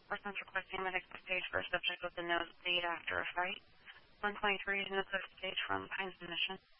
Person's requesting medical stage for a subject with a nosebleed after a fight. 123 is nosebleed stage from Pines Mission.